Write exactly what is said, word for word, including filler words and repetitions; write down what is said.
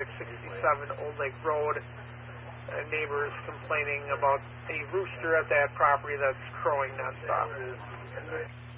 sixty-seven Old Lake Road. Uh, neighbors complaining about a rooster at that property that's crowing nonstop.